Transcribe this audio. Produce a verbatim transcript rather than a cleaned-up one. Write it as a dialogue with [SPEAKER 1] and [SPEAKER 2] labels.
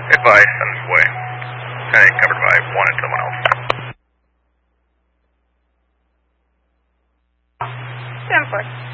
[SPEAKER 1] Advice, send us away. ten eight covered by one and two miles.
[SPEAKER 2] ten four.